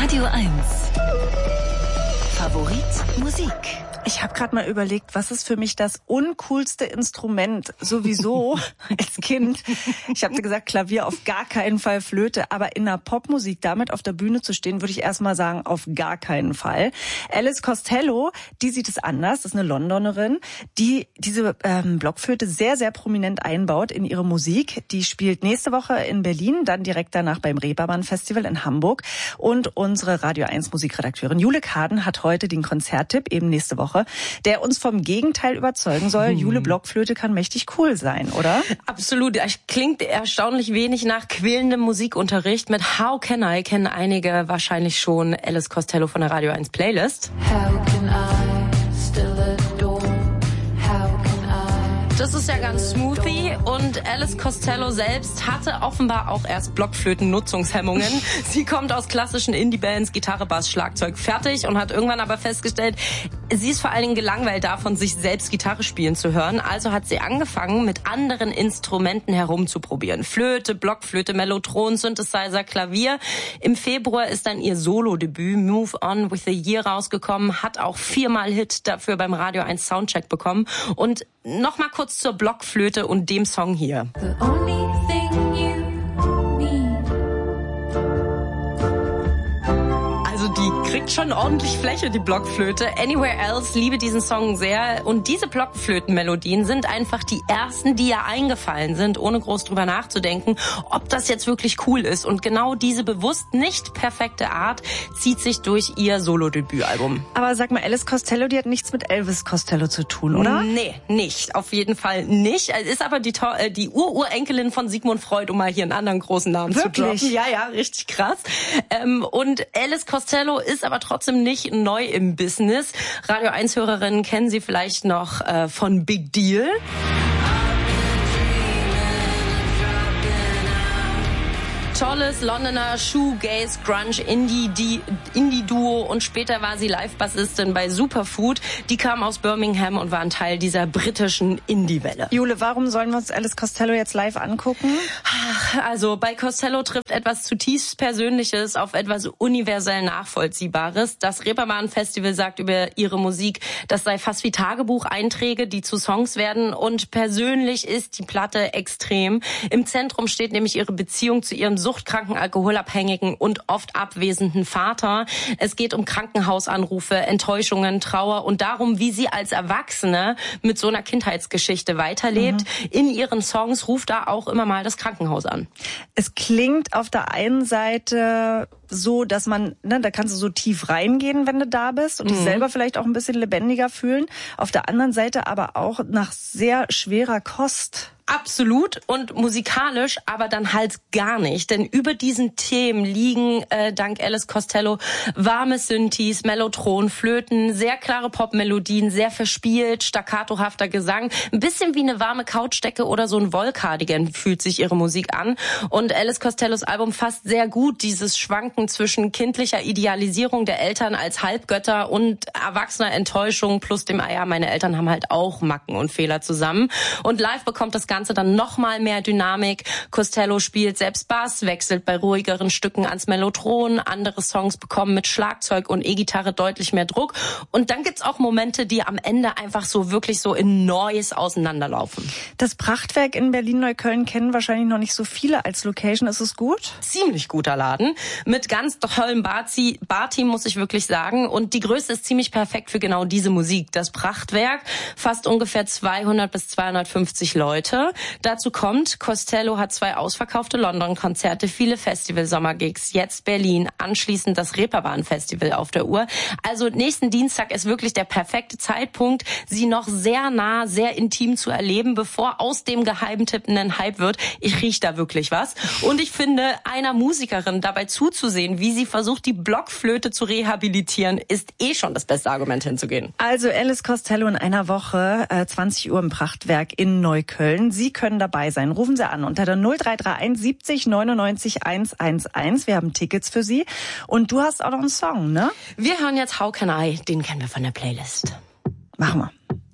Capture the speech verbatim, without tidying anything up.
Radio eins. Favorit Musik. Ich habe gerade mal überlegt, was ist für mich das uncoolste Instrument sowieso als Kind. Ich habe gesagt, Klavier auf gar keinen Fall, Flöte, aber in der Popmusik damit auf der Bühne zu stehen, würde ich erstmal sagen, auf gar keinen Fall. Alice Costello, die sieht es anders, das ist eine Londonerin, die diese ähm, Blockflöte sehr, sehr prominent einbaut in ihre Musik. Die spielt nächste Woche in Berlin, dann direkt danach beim Reeperbahn Festival in Hamburg. Und unsere Radio eins Musikredakteurin Jule Kaden hat heute den Konzerttipp, eben nächste Woche, der uns vom Gegenteil überzeugen soll. Hm. Jule, Blockflöte kann mächtig cool sein, oder? Absolut. Klingt erstaunlich wenig nach quälendem Musikunterricht. Mit How Can I kennen einige wahrscheinlich schon Alice Costello von der Radio eins Playlist. How can I still adore? How can I? Das ist ja ganz smoothie und Alice Costello selbst hatte offenbar auch erst Blockflöten-Nutzungshemmungen. Sie kommt aus klassischen Indie-Bands, Gitarre, Bass, Schlagzeug, fertig und hat irgendwann aber festgestellt, sie ist vor allen Dingen gelangweilt davon, sich selbst Gitarre spielen zu hören. Also hat sie angefangen, mit anderen Instrumenten herumzuprobieren. Flöte, Blockflöte, Mellotron, Synthesizer, Klavier. Im Februar ist dann ihr Solo-Debüt Move On with the Year rausgekommen, hat auch viermal Hit dafür beim Radio eins Soundcheck bekommen. Und noch mal kurz zur Blockflöte und dem Song hier. The only thing you Die kriegt schon ordentlich Fläche, die Blockflöte. Anywhere Else, liebe diesen Song sehr. Und diese Blockflötenmelodien sind einfach die ersten, die ihr eingefallen sind, ohne groß drüber nachzudenken, ob das jetzt wirklich cool ist. Und genau diese bewusst nicht perfekte Art zieht sich durch ihr Solo-Debütalbum. Aber sag mal, Alice Costello, die hat nichts mit Elvis Costello zu tun, oder? Nee, nicht. Auf jeden Fall nicht. Es ist aber die, die Ururenkelin von Sigmund Freud, um mal hier einen anderen großen Namen wirklich? zu droppen. Ja, ja, richtig krass. Und Alice Costello ist aber trotzdem nicht neu im Business. Radio eins Hörerinnen kennen sie vielleicht noch äh, von Big Deal. Tolles Londoner Shoegaze, Grunge, Indie, die Indie-Duo und später war sie Live-Bassistin bei Superfood. Die kam aus Birmingham und war ein Teil dieser britischen Indie-Welle. Jule, warum sollen wir uns Alice Costello jetzt live angucken? Ach, also bei Costello trifft etwas zutiefst Persönliches auf etwas universell Nachvollziehbares. Das Reeperbahn-Festival sagt über ihre Musik, das sei fast wie Tagebucheinträge, die zu Songs werden. Und persönlich ist die Platte extrem. Im Zentrum steht nämlich ihre Beziehung zu ihrem suchtkranken, alkoholabhängigen und oft abwesenden Vater. Es geht um Krankenhausanrufe, Enttäuschungen, Trauer und darum, wie sie als Erwachsene mit so einer Kindheitsgeschichte weiterlebt. Mhm. In ihren Songs ruft da auch immer mal das Krankenhaus an. Es klingt auf der einen Seite so, dass man, ne, da kannst du so tief reingehen, wenn du da bist und dich mhm. selber vielleicht auch ein bisschen lebendiger fühlen. Auf der anderen Seite aber auch nach sehr schwerer Kost. Absolut und musikalisch, aber dann halt gar nicht. Denn über diesen Themen liegen, äh, dank Alice Costello, warme Synthes, Mellotron, Flöten, sehr klare Popmelodien, sehr verspielt, staccatohafter Gesang. Ein bisschen wie eine warme Couchdecke oder so ein Wollcardigan fühlt sich ihre Musik an. Und Alice Costellos Album fasst sehr gut dieses Schwanken zwischen kindlicher Idealisierung der Eltern als Halbgötter und erwachsener Enttäuschung plus dem, ah ja, meine Eltern haben halt auch Macken und Fehler zusammen. Und live bekommt das Ganze dann noch mal mehr Dynamik. Costello spielt selbst Bass, wechselt bei ruhigeren Stücken ans Mellotron. Andere Songs bekommen mit Schlagzeug und E-Gitarre deutlich mehr Druck. Und dann gibt's auch Momente, die am Ende einfach so wirklich so in Noise auseinanderlaufen. Das Prachtwerk in Berlin-Neukölln kennen wahrscheinlich noch nicht so viele als Location. Ist es gut? Ziemlich guter Laden. Mit ganz tollem Bar-Team, muss ich wirklich sagen. Und die Größe ist ziemlich perfekt für genau diese Musik. Das Prachtwerk fasst ungefähr zweihundert bis zweihundertfünfzig Leute. Dazu kommt, Costello hat zwei ausverkaufte London-Konzerte, viele Festival-Sommergigs, jetzt Berlin, anschließend das Reeperbahn-Festival auf der Uhr. Also nächsten Dienstag ist wirklich der perfekte Zeitpunkt, sie noch sehr nah, sehr intim zu erleben, bevor aus dem Geheimtipp ein Hype wird. Ich riech da wirklich was. Und ich finde, einer Musikerin dabei zuzusehen, wie sie versucht, die Blockflöte zu rehabilitieren, ist eh schon das beste Argument hinzugehen. Also Alice Costello in einer Woche, äh, zwanzig Uhr im Prachtwerk in Neukölln. Sie können dabei sein. Rufen Sie an unter der null drei drei eins siebzig neunundneunzig hundertzehn. Wir haben Tickets für Sie. Und du hast auch noch einen Song, ne? Wir hören jetzt How Can I, den kennen wir von der Playlist. Machen wir.